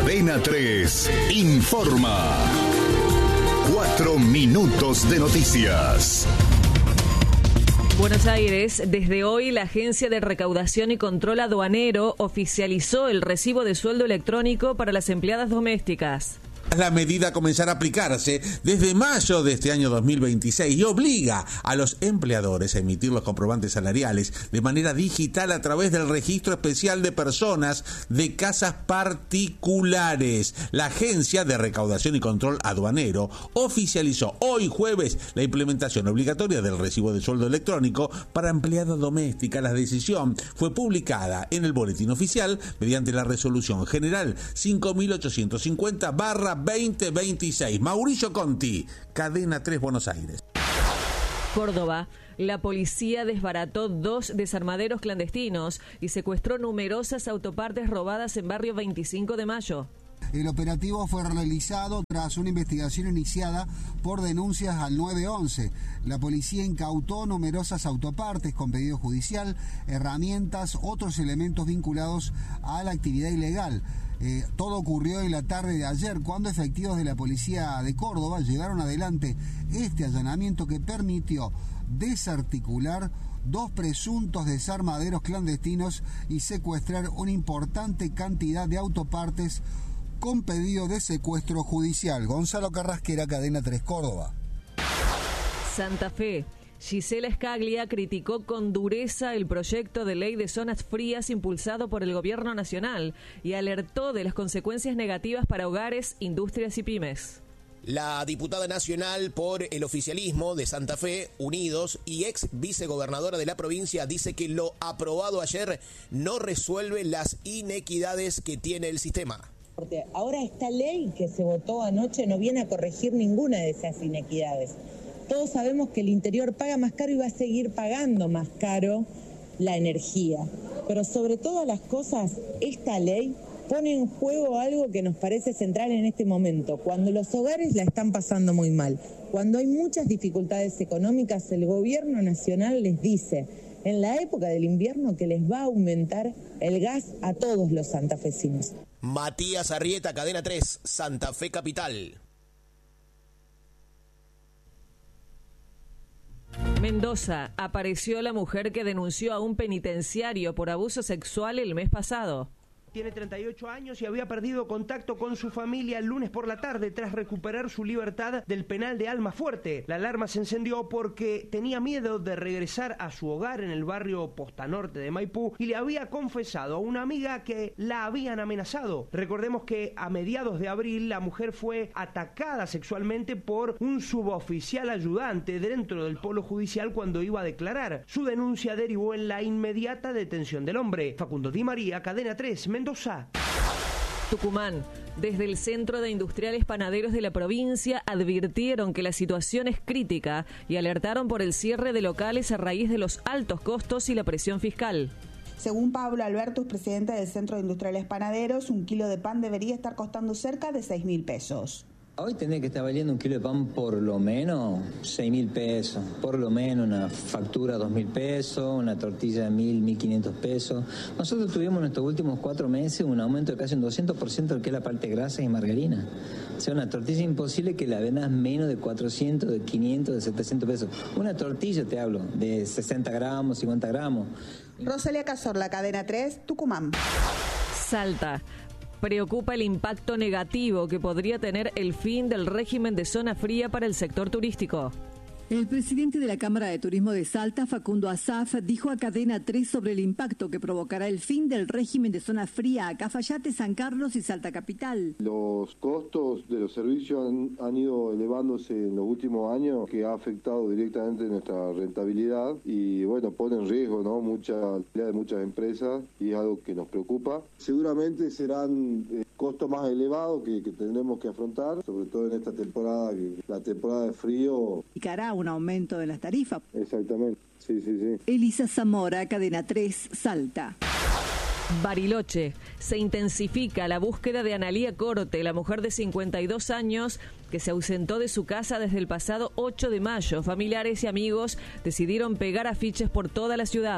Cadena 3 informa. 4 minutos de noticias. Buenos Aires, desde hoy la Agencia de Recaudación y Control Aduanero oficializó el recibo de sueldo electrónico para las empleadas domésticas. La medida comenzará a aplicarse desde mayo de este año 2026 y obliga a los empleadores a emitir los comprobantes salariales de manera digital a través del Registro Especial de Personas de Casas Particulares. La Agencia de Recaudación y Control Aduanero oficializó hoy jueves la implementación obligatoria del recibo de sueldo electrónico para empleadas domésticas. La decisión fue publicada en el Boletín Oficial mediante la Resolución General 5850/2026. Mauricio Conti, Cadena 3, Buenos Aires. Córdoba. La policía desbarató 2 desarmaderos clandestinos y secuestró numerosas autopartes robadas en barrio 25 de Mayo. El operativo fue realizado tras una investigación iniciada por denuncias al 911. La policía incautó numerosas autopartes con pedido judicial, herramientas, otros elementos vinculados a la actividad ilegal. Todo ocurrió en la tarde de ayer, cuando efectivos de la policía de Córdoba llevaron adelante este allanamiento que permitió desarticular 2 presuntos desarmaderos clandestinos y secuestrar una importante cantidad de autopartes con pedido de secuestro judicial. Gonzalo Carrasquera, Cadena 3, Córdoba. Santa Fe. Gisela Scaglia criticó con dureza el proyecto de ley de zonas frías impulsado por el gobierno nacional y alertó de las consecuencias negativas para hogares, industrias y pymes. La diputada nacional por el oficialismo de Santa Fe, Unidos, y ex vicegobernadora de la provincia, dice que lo aprobado ayer no resuelve las inequidades que tiene el sistema. Ahora esta ley que se votó anoche no viene a corregir ninguna de esas inequidades. Todos sabemos que el interior paga más caro y va a seguir pagando más caro la energía. Pero sobre todas las cosas, esta ley pone en juego algo que nos parece central en este momento. Cuando los hogares la están pasando muy mal, cuando hay muchas dificultades económicas, el gobierno nacional les dice en la época del invierno que les va a aumentar el gas a todos los santafesinos. Matías Arrieta, Cadena 3, Santa Fe Capital. Mendoza. Apareció la mujer que denunció a un penitenciario por abuso sexual el mes pasado. Tiene 38 años y había perdido contacto con su familia el lunes por la tarde tras recuperar su libertad del penal de Almafuerte. La alarma se encendió porque tenía miedo de regresar a su hogar en el barrio Posta Norte de Maipú y le había confesado a una amiga que la habían amenazado. Recordemos que a mediados de abril la mujer fue atacada sexualmente por un suboficial ayudante dentro del polo judicial cuando iba a declarar. Su denuncia derivó en la inmediata detención del hombre. Facundo Di María, Cadena 3, Mendoza. Tucumán. Desde el Centro de Industriales Panaderos de la provincia advirtieron que la situación es crítica y alertaron por el cierre de locales a raíz de los altos costos y la presión fiscal. Según Pablo Albertus, presidente del Centro de Industriales Panaderos, un kilo de pan debería estar costando cerca de 6.000 pesos. Hoy tendría que estar valiendo un kilo de pan por lo menos 6.000 pesos, por lo menos una factura 2.000 pesos, una tortilla de 1.500 pesos. Nosotros tuvimos en estos últimos 4 meses un aumento de casi un 200% de lo que es la parte de grasa y margarina. O sea, una tortilla imposible que la vendas menos de 400, de 500, de 700 pesos. Una tortilla, te hablo, de 60 gramos, 50 gramos. Rosalía Cazorla, Cadena 3, Tucumán. Salta. Preocupa el impacto negativo que podría tener el fin del régimen de zona fría para el sector turístico. El presidente de la Cámara de Turismo de Salta, Facundo Asaf, dijo a Cadena 3 sobre el impacto que provocará el fin del régimen de zona fría a Cafayate, San Carlos y Salta Capital. Los costos de los servicios han ido elevándose en los últimos años, que ha afectado directamente nuestra rentabilidad y bueno, pone en riesgo, ¿no?, muchas empresas, y es algo que nos preocupa. Seguramente serán costos más elevados que tendremos que afrontar, sobre todo en esta temporada, la temporada de frío. ¿Indicará un aumento de las tarifas? Exactamente, sí. Elisa Zamora, Cadena 3, Salta. Bariloche. Se intensifica la búsqueda de Analía Corte, la mujer de 52 años que se ausentó de su casa desde el pasado 8 de mayo. Familiares y amigos decidieron pegar afiches por toda la ciudad.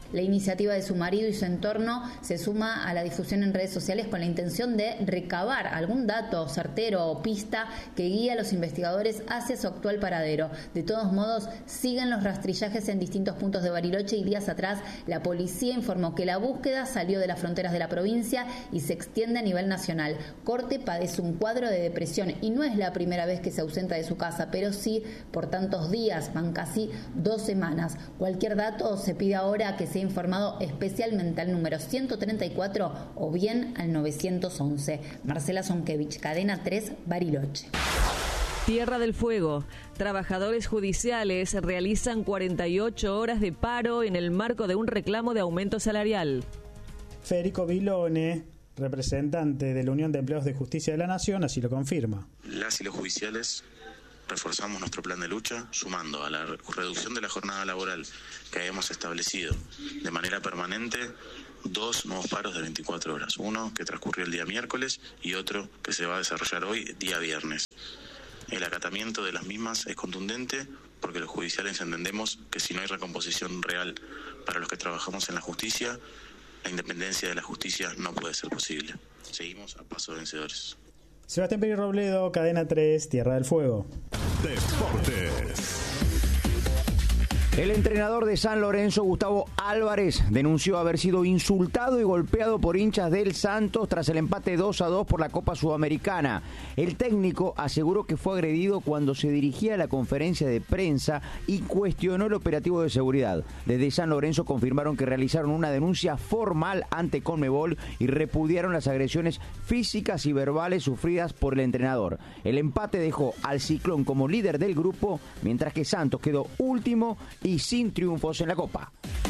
La iniciativa de su marido y su entorno se suma a la difusión en redes sociales con la intención de recabar algún dato certero o pista que guíe a los investigadores hacia su actual paradero. De todos modos, siguen los rastrillajes en distintos puntos de Bariloche y días atrás la policía informó que la búsqueda salió de las fronteras de la provincia y se extiende a nivel nacional. Corte padece un cuadro de depresión y no es la primera vez que se ausenta de su casa, pero sí por tantos días, van casi 2 semanas. Cualquier dato se pide ahora que sea informado especialmente al número 134 o bien al 911. Marcela Zonkevich, Cadena 3, Bariloche. Tierra del Fuego. Trabajadores judiciales realizan 48 horas de paro en el marco de un reclamo de aumento salarial. Federico Vilone, representante de la Unión de Empleados de Justicia de la Nación, así lo confirma. Las y los judiciales reforzamos nuestro plan de lucha sumando a la reducción de la jornada laboral que habíamos establecido de manera permanente 2 nuevos paros de 24 horas. Uno que transcurrió el día miércoles y otro que se va a desarrollar hoy, día viernes. El acatamiento de las mismas es contundente porque los judiciales entendemos que si no hay recomposición real para los que trabajamos en la justicia, la independencia de la justicia no puede ser posible. Seguimos a paso de vencedores. Sebastián Peri Robledo, Cadena 3, Tierra del Fuego. Deportes. El entrenador de San Lorenzo, Gustavo Álvarez, denunció haber sido insultado y golpeado por hinchas del Santos tras el empate 2-2 por la Copa Sudamericana. El técnico aseguró que fue agredido cuando se dirigía a la conferencia de prensa y cuestionó el operativo de seguridad. Desde San Lorenzo confirmaron que realizaron una denuncia formal ante Conmebol y repudiaron las agresiones físicas y verbales sufridas por el entrenador. El empate dejó al Ciclón como líder del grupo, mientras que Santos quedó último y sin triunfos en la Copa.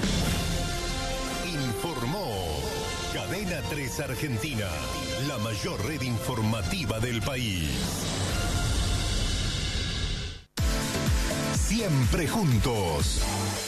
Informó Cadena 3 Argentina, la mayor red informativa del país. Siempre juntos.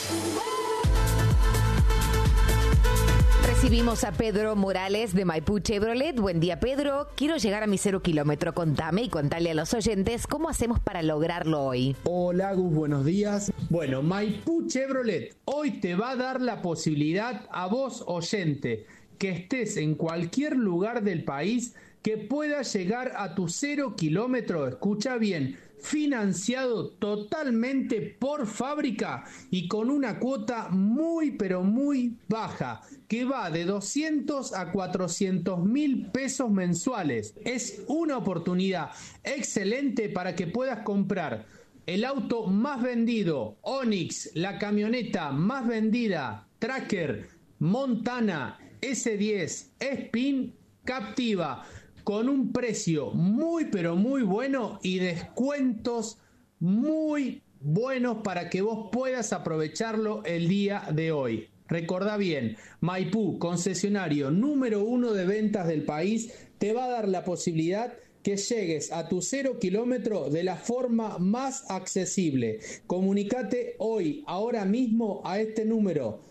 Recibimos a Pedro Morales de Maipú Chevrolet. Buen día, Pedro. Quiero llegar a mi 0 kilómetro. Contame y contale a los oyentes cómo hacemos para lograrlo hoy. Hola, Gus, buenos días. Bueno, Maipú Chevrolet hoy te va a dar la posibilidad a vos, oyente, que estés en cualquier lugar del país, que puedas llegar a tu 0 kilómetro, escucha bien, financiado totalmente por fábrica y con una cuota muy pero muy baja, que va de 200 a 400 mil pesos mensuales. Es una oportunidad excelente para que puedas comprar el auto más vendido, Onix, la camioneta más vendida, Tracker, Montana, S10, Spin, Captiva, con un precio muy pero muy bueno y descuentos muy buenos para que vos puedas aprovecharlo el día de hoy. Recordá bien, Maipú, concesionario número 1 de ventas del país, te va a dar la posibilidad que llegues a tu 0 kilómetro de la forma más accesible. Comunicate hoy, ahora mismo, a este número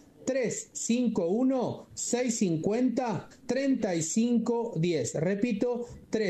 351-650-3510. Repito,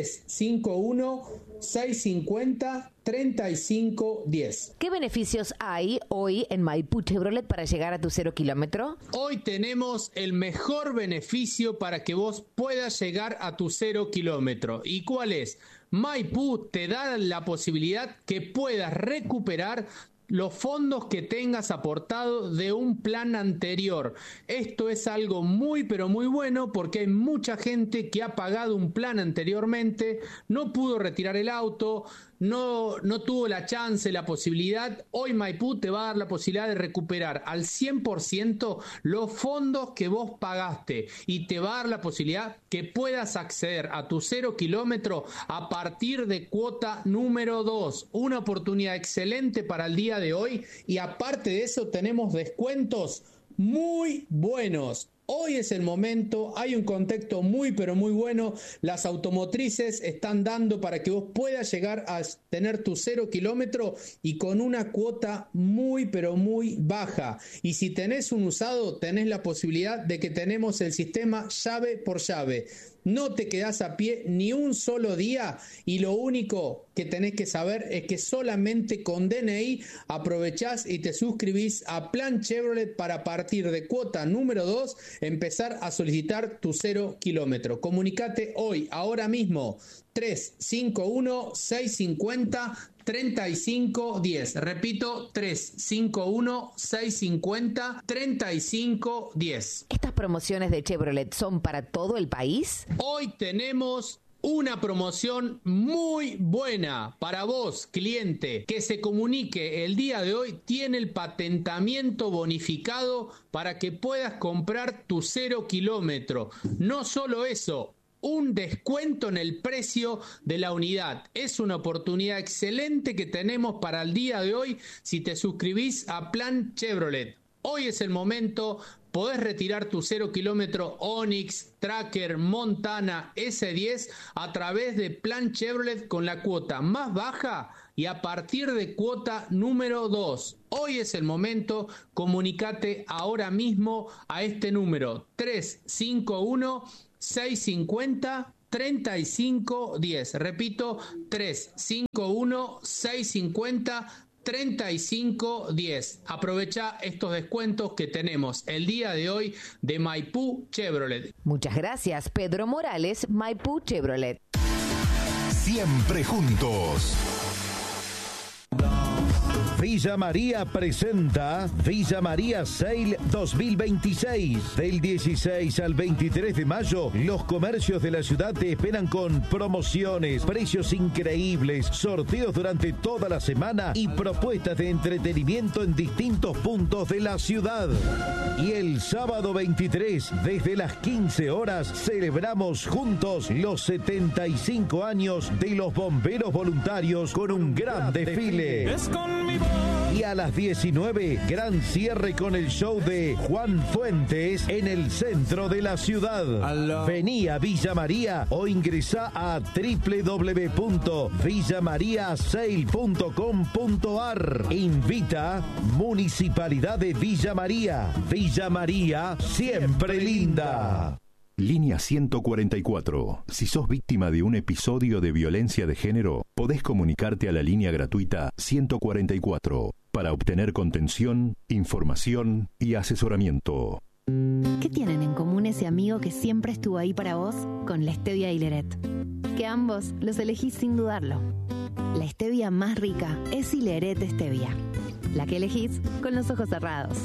351-650-3510. ¿Qué beneficios hay hoy en Maipú Chevrolet para llegar a tu 0 kilómetro? Hoy tenemos el mejor beneficio para que vos puedas llegar a tu 0 kilómetro. ¿Y cuál es? Maipú te da la posibilidad que puedas recuperar los fondos que tengas aportado de un plan anterior. Esto es algo muy pero muy bueno porque hay mucha gente que ha pagado un plan anteriormente, no pudo retirar el auto, no tuvo la chance, la posibilidad. Hoy Maipú te va a dar la posibilidad de recuperar al 100% los fondos que vos pagaste y te va a dar la posibilidad que puedas acceder a tu 0 kilómetro a partir de cuota número 2. Una oportunidad excelente para el día de hoy y aparte de eso tenemos descuentos muy buenos. Hoy es el momento, hay un contexto muy pero muy bueno, las automotrices están dando para que vos puedas llegar a tener tu 0 kilómetro y con una cuota muy pero muy baja. Y si tenés un usado, tenés la posibilidad de que tenemos el sistema llave por llave. no te quedás a pie ni un solo día y lo único que tenés que saber es que solamente con DNI aprovechás y te suscribís a Plan Chevrolet para a partir de cuota número 2 empezar a solicitar tu 0 kilómetro. Comunicate hoy, ahora mismo, 351-650-3510. Repito, 351-650-3510. ¿Estas promociones de Chevrolet son para todo el país? Hoy tenemos una promoción muy buena para vos, cliente, que se comunique el día de hoy. Tiene el patentamiento bonificado para que puedas comprar tu 0 kilómetro. No solo eso, un descuento en el precio de la unidad. Es una oportunidad excelente que tenemos para el día de hoy si te suscribís a Plan Chevrolet. Hoy es el momento. Podés retirar tu 0 kilómetro Onix, Tracker, Montana, S10 a través de Plan Chevrolet con la cuota más baja y a partir de cuota número 2. Hoy es el momento. Comunicate ahora mismo a este número 351-650-3510. Repito, 351-650-3510. Aprovecha estos descuentos que tenemos el día de hoy de Maipú Chevrolet. Muchas gracias, Pedro Morales, Maipú Chevrolet. Siempre juntos. Villa María presenta Villa María Sale 2026. Del 16 al 23 de mayo, los comercios de la ciudad te esperan con promociones, precios increíbles, sorteos durante toda la semana y propuestas de entretenimiento en distintos puntos de la ciudad. Y el sábado 23, desde las 15 horas, celebramos juntos los 75 años de los bomberos voluntarios con un gran desfile. Y a las 19, gran cierre con el show de Juan Fuentes en el centro de la ciudad. Vení a Villa María o ingresá a www.villamariasale.com.ar. Invita Municipalidad de Villa María. Villa María, siempre linda. Línea 144. Si sos víctima de un episodio de violencia de género, podés comunicarte a la línea gratuita 144 para obtener contención, información y asesoramiento. ¿Qué tienen en común ese amigo que siempre estuvo ahí para vos con la stevia y Hileret? Que ambos los elegís sin dudarlo. La stevia más rica es Hileret Stevia, la que elegís con los ojos cerrados.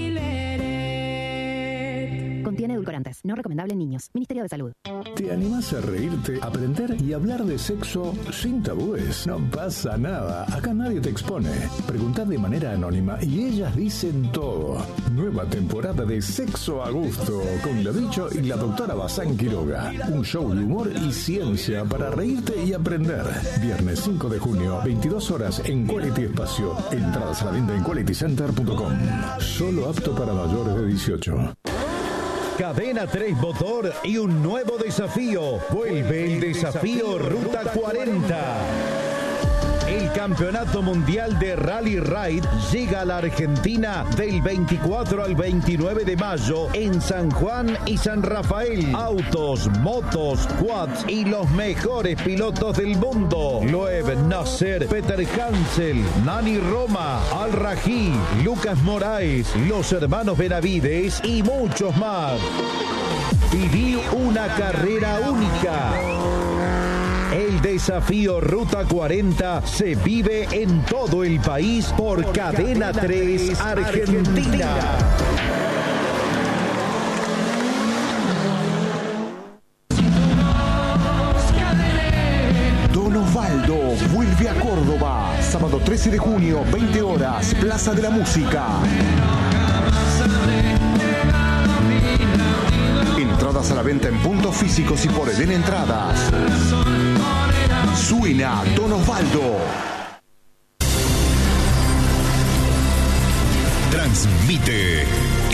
Contiene edulcorantes. No recomendable en niños. Ministerio de Salud. ¿Te animás a reírte, aprender y hablar de sexo sin tabúes? No pasa nada. Acá nadie te expone. Preguntá de manera anónima y ellas dicen todo. Nueva temporada de Sexo a Gusto con la Bicho y la doctora Bazán Quiroga. Un show de humor y ciencia para reírte y aprender. Viernes 5 de junio, 22 horas en Quality Espacio. Entradas a la venta en qualitycenter.com. Solo apto para mayores de 18. Cadena 3 Motor y un nuevo desafío. Vuelve el desafío Ruta 40. El Campeonato Mundial de Rally Ride llega a la Argentina del 24 al 29 de mayo en San Juan y San Rafael. Autos, motos, quads y los mejores pilotos del mundo. Loeb Nasser, Peter Hansel, Nani Roma, Al Rají, Lucas Moraes, los hermanos Benavides y muchos más. Viví una carrera única. El desafío Ruta 40 se vive en todo el país por Cadena 3 Argentina. Don Osvaldo vuelve a Córdoba. Sábado 13 de junio, 20 horas, Plaza de la Música. Entradas a la venta en puntos físicos y por Eden Entradas. Suena Don Osvaldo. Transmite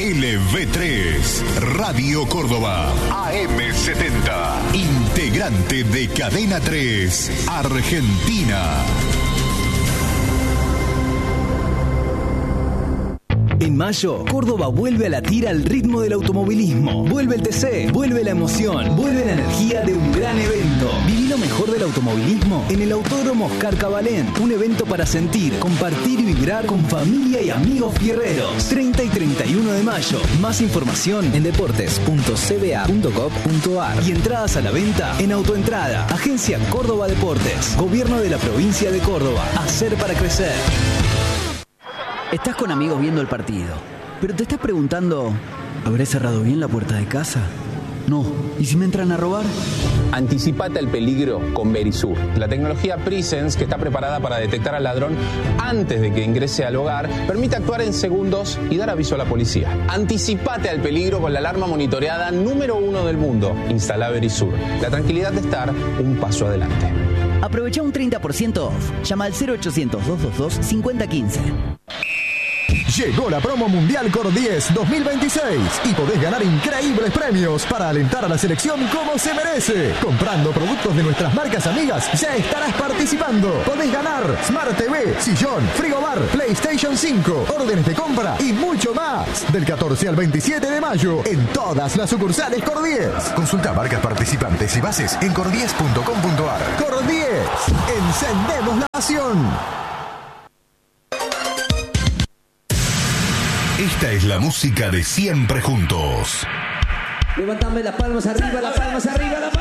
LV3 Radio Córdoba AM70. Integrante de Cadena 3 Argentina. En mayo, Córdoba vuelve a latir al ritmo del automovilismo. Vuelve el TC, vuelve la emoción, vuelve la energía de un gran evento. Viví lo mejor del automovilismo en el Autódromo Oscar Cabalén. Un evento para sentir, compartir y vibrar con familia y amigos fierreros. 30 y 31 de mayo. Más información en deportes.cba.gov.ar y entradas a la venta en Autoentrada. Agencia Córdoba Deportes. Gobierno de la provincia de Córdoba. Hacer para crecer. Estás con amigos viendo el partido, pero te estás preguntando, ¿habré cerrado bien la puerta de casa? No. ¿Y si me entran a robar? Anticipate al peligro con Verisur, la tecnología Presence que está preparada para detectar al ladrón antes de que ingrese al hogar, permite actuar en segundos y dar aviso a la policía. Anticipate al peligro con la alarma monitoreada número 1 del mundo. Instala Verisur. La tranquilidad de estar un paso adelante. Aprovecha un 30% off. Llama al 0800-222-5015. Llegó la promo mundial Cor 10 2026 y podés ganar increíbles premios para alentar a la selección como se merece. Comprando productos de nuestras marcas amigas ya estarás participando. Podés ganar Smart TV, sillón, frigobar, PlayStation 5, órdenes de compra y mucho más. Del 14 al 27 de mayo en todas las sucursales Cor 10. Consulta marcas participantes y bases en cor10.com.ar. Cor 10. Encendemos la pasión. Esta es la música de Siempre Juntos. Levantame las palmas arriba, las palmas arriba, las palmas.